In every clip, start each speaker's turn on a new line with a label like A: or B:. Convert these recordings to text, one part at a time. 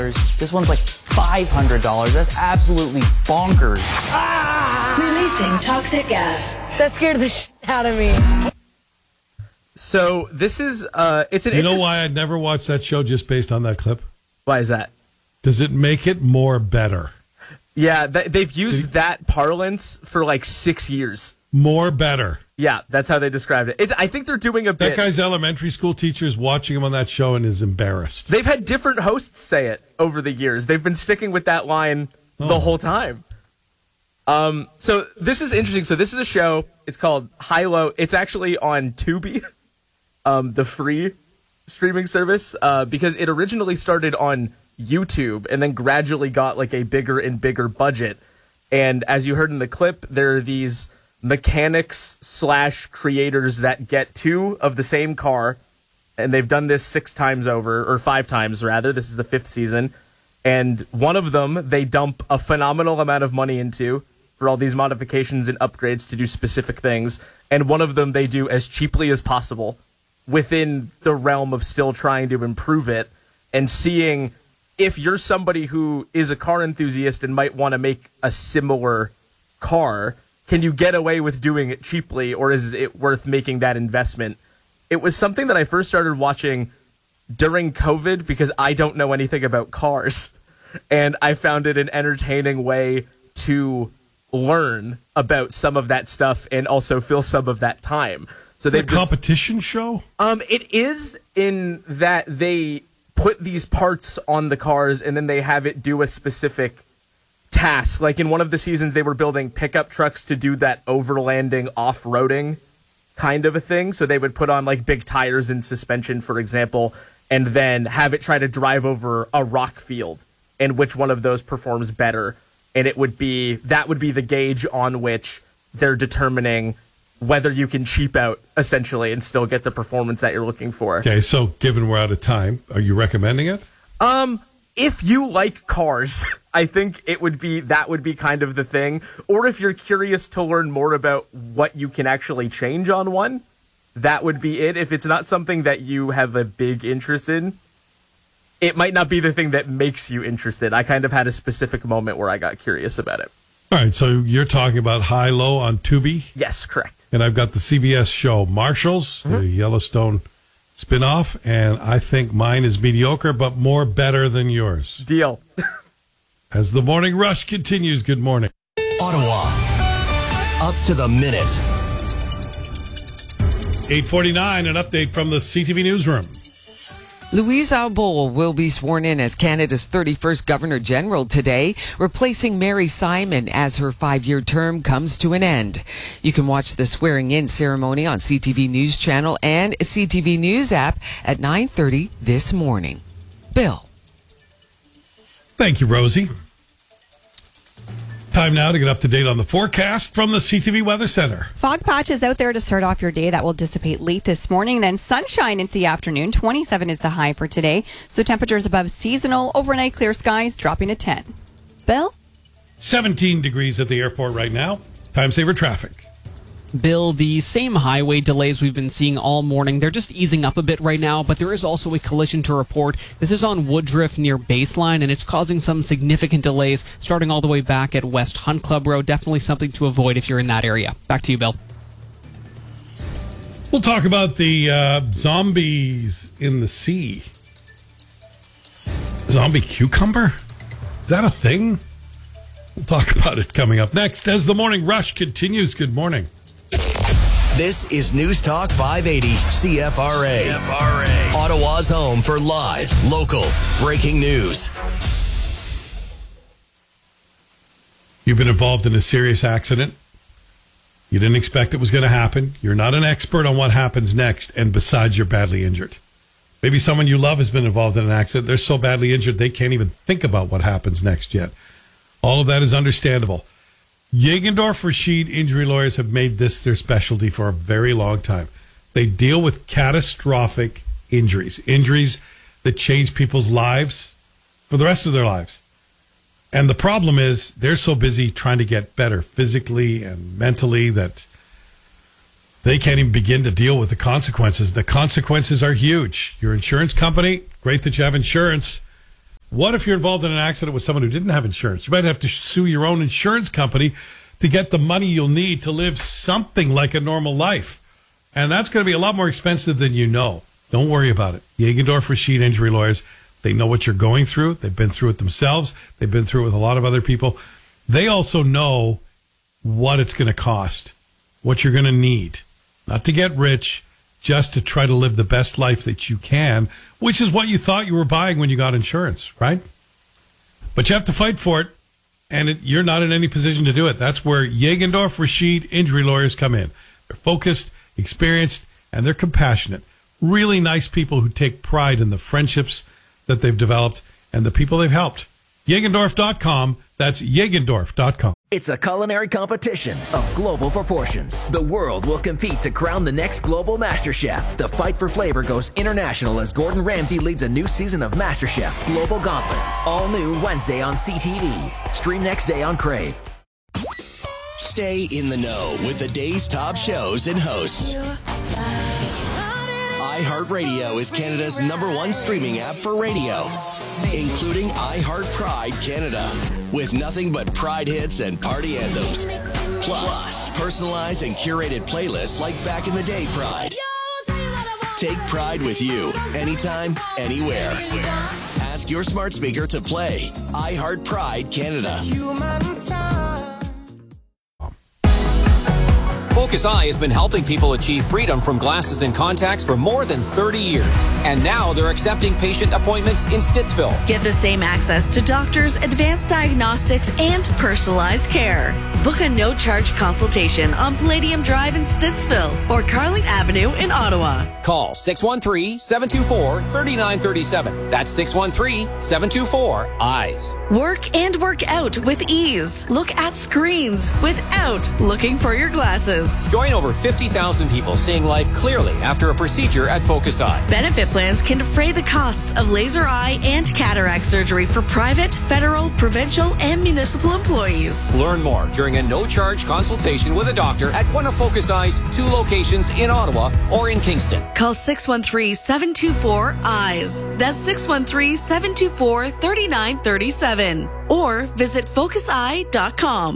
A: This one's like $500. That's absolutely bonkers.
B: Releasing toxic gas.
C: That scared the shit out of me.
D: So this is it's an.
E: You know why I'd never watch that show just based on that clip?
D: Why is that?
E: Does it make it more better?
D: Yeah, they've used that parlance for like 6 years.
E: More better.
D: Yeah, that's how they described it. I think they're doing a bit.
E: That guy's elementary school teacher is watching him on that show and is embarrassed.
D: They've had different hosts say it over the years. They've been sticking with that line the whole time. So this is interesting. So this is a show. It's called High Low. It's actually on Tubi, the free streaming service, because it originally started on YouTube and then gradually got like a bigger and bigger budget. And as you heard in the clip, there are these mechanics / creators that get two of the same car, and they've done this 6 times over, or 5 times rather. This is the 5th season. And one of them they dump a phenomenal amount of money into for all these modifications and upgrades to do specific things. And one of them they do as cheaply as possible within the realm of still trying to improve it, and seeing if you're somebody who is a car enthusiast and might want to make a similar car, can you get away with doing it cheaply, or is it worth making that investment? It was something that I first started watching during COVID because I don't know anything about cars, and I found it an entertaining way to learn about some of that stuff and also fill some of that time. So
E: the competition show?
D: It is, in that they put these parts on the cars and then they have it do a specific task. Like in one of the seasons, they were building pickup trucks to do that overlanding, off-roading kind of a thing. So they would put on like big tires and suspension, for example, and then have it try to drive over a rock field, and which one of those performs better. And that would be the gauge on which they're determining whether you can cheap out, essentially, and still get the performance that you're looking for.
E: Okay, so given we're out of time, are you recommending it?
D: If you like cars, I think that would be kind of the thing. Or if you're curious to learn more about what you can actually change on one, that would be it. If it's not something that you have a big interest in, it might not be the thing that makes you interested. I kind of had a specific moment where I got curious about it.
E: All right, so you're talking about High Low on Tubi?
D: Yes, correct.
E: And I've got the CBS show Marshals, the Yellowstone spinoff, and I think mine is mediocre, but more better than yours.
D: Deal.
E: As the morning rush continues, good morning.
F: Ottawa, up to the minute.
E: 8:49, an update from the CTV newsroom.
G: Louise Arbour will be sworn in as Canada's 31st Governor-General today, replacing Mary Simon as her 5-year term comes to an end. You can watch the swearing-in ceremony on CTV News Channel and CTV News app at 9:30 this morning. Bill.
E: Thank you, Rosie. Time now to get up to date on the forecast from the CTV Weather Center.
H: Fog patches out there to start off your day. That will dissipate late this morning. Then sunshine into the afternoon. 27 is the high for today. So temperatures above seasonal. Overnight clear skies dropping to 10. Bill?
E: 17 degrees at the airport right now. Time saver traffic.
I: Bill, the same highway delays we've been seeing all morning, they're just easing up a bit right now, but there is also a collision to report. This is on Woodruff near Baseline, and it's causing some significant delays starting all the way back at West Hunt Club Road. Definitely something to avoid if you're in that area. Back to you, Bill.
E: We'll talk about the zombies in the sea. Zombie cucumber? Is that a thing? We'll talk about it coming up next as the morning rush continues. Good morning.
F: This is News Talk 580 CFRA. Ottawa's home for live, local, breaking news.
E: You've been involved in a serious accident. You didn't expect it was going to happen. You're not an expert on what happens next, and besides, you're badly injured. Maybe someone you love has been involved in an accident. They're so badly injured they can't even think about what happens next yet. All of that is understandable. Jagendorf Rashid injury lawyers have made this their specialty for a very long time. They deal with catastrophic injuries that change people's lives for the rest of their lives. And the problem is they're so busy trying to get better physically and mentally that they can't even begin to deal with the consequences. The consequences are huge. Your insurance company, great that you have insurance. What if you're involved in an accident with someone who didn't have insurance? You might have to sue your own insurance company to get the money you'll need to live something like a normal life. And that's going to be a lot more expensive than you know. Don't worry about it. Jägendorf Rashid Injury Lawyers, they know what you're going through. They've been through it themselves. They've been through it with a lot of other people. They also know what it's going to cost, what you're going to need. Not to get rich, just to try to live the best life that you can, which is what you thought you were buying when you got insurance, right? But you have to fight for it, and you're not in any position to do it. That's where Jägendorf Rashid Injury Lawyers come in. They're focused, experienced, and they're compassionate. Really nice people who take pride in the friendships that they've developed and the people they've helped. Jägendorf.com. That's Jägendorf.com.
J: It's a culinary competition of global proportions. The world will compete to crown the next global MasterChef. The fight for flavor goes international as Gordon Ramsay leads a new season of MasterChef Global Gauntlet. All new Wednesday on CTV. Stream next day on Crave.
F: Stay in the know with the day's top shows and hosts. iHeartRadio is Canada's #1 streaming app for radio, including iHeart Pride Canada, with nothing but Pride hits and party anthems. Plus, personalized and curated playlists like Back in the Day Pride. Take Pride with you, anytime, anywhere. Ask your smart speaker to play iHeart Pride Canada.
K: Focus Eye has been helping people achieve freedom from glasses and contacts for more than 30 years. And now they're accepting patient appointments in Stittsville.
L: Get the same access to doctors, advanced diagnostics, and personalized care. Book a no-charge consultation on Palladium Drive in Stittsville or Carling Avenue in Ottawa.
K: Call 613-724-3937. That's 613-724-EYES.
L: Work and work out with ease. Look at screens without looking for your glasses.
K: Join over 50,000 people seeing life clearly after a procedure at Focus Eye.
L: Benefit plans can defray the costs of laser eye and cataract surgery for private, federal, provincial, and municipal employees.
K: Learn more during a no-charge consultation with a doctor at one of Focus Eye's 2 locations in Ottawa or in Kingston.
L: Call 613-724-EYES. That's 613-724-3937. Or visit focuseye.com.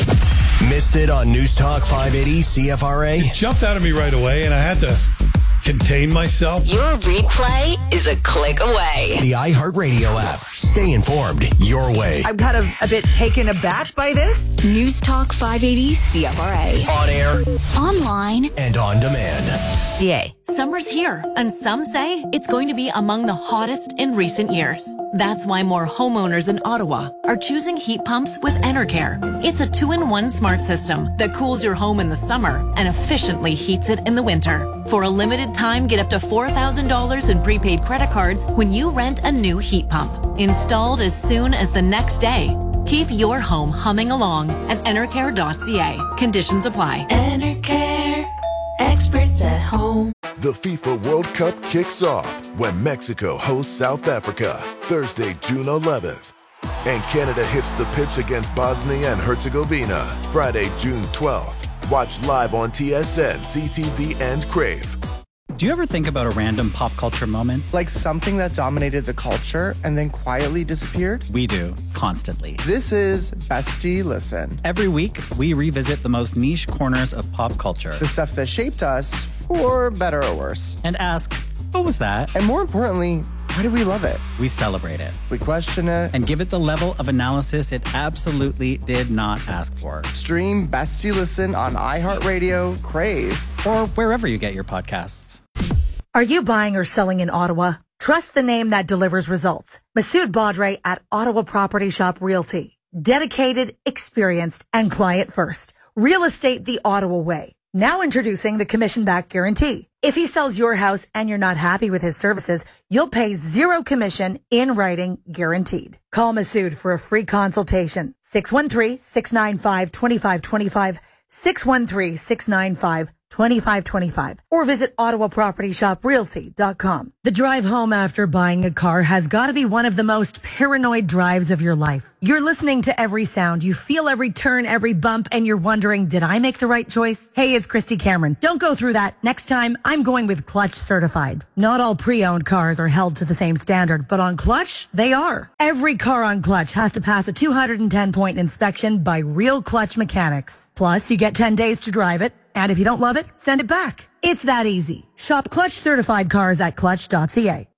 F: Missed it on News Talk 580 CFRA?
E: It jumped out of me right away, and I had to contain myself.
B: Your replay is a click away.
F: The iHeartRadio app. Stay informed your way.
M: I'm kind of a bit taken aback by this.
B: News Talk 580 CFRA.
F: On air,
B: Online,
F: and on demand.
L: CA.
N: Summer's here, and some say it's going to be among the hottest in recent years. That's why more homeowners in Ottawa are choosing heat pumps with Enercare. It's a 2-in-1 smart system that cools your home in the summer and efficiently heats it in the winter. For a limited time, get up to $4,000 in prepaid credit cards when you rent a new heat pump. Installed as soon as the next day. Keep your home humming along at enercare.ca. Conditions apply.
B: Enercare, experts at home.
O: The FIFA World Cup kicks off when Mexico hosts South Africa Thursday, June 11th. And Canada hits the pitch against Bosnia and Herzegovina Friday, June 12th. Watch live on TSN, CTV, and Crave.
P: Do you ever think about a random pop culture moment?
Q: Like something that dominated the culture and then quietly disappeared?
P: We do, constantly.
Q: This is Bestie Listen.
P: Every week, we revisit the most niche corners of pop culture.
Q: The stuff that shaped us, for better or worse.
P: And ask, what was that?
Q: And more importantly, why do we love it?
P: We celebrate it.
Q: We question it.
P: And give it the level of analysis it absolutely did not ask for.
Q: Stream Bestie Listen on iHeartRadio, Crave,
P: or wherever you get your podcasts.
R: Are you buying or selling in Ottawa? Trust the name that delivers results. Masood Badre at Ottawa Property Shop Realty. Dedicated, experienced, and client first. Real estate the Ottawa way. Now introducing the commission-back guarantee. If he sells your house and you're not happy with his services, you'll pay 0 commission in writing, guaranteed. Call Masood for a free consultation. 613-695-2525. 613-695-2525. 2525 or visit OttawaPropertyShopRealty.com. The drive home after buying a car has got to be one of the most paranoid drives of your life. You're listening to every sound, you feel every turn, every bump, and you're wondering, did I make the right choice? Hey, it's Christy Cameron. Don't go through that. Next time, I'm going with Clutch Certified. Not all pre-owned cars are held to the same standard, but on Clutch, they are. Every car on Clutch has to pass a 210-point inspection by real Clutch mechanics. Plus, you get 10 days to drive it. And if you don't love it, send it back. It's that easy. Shop Clutch certified cars at clutch.ca.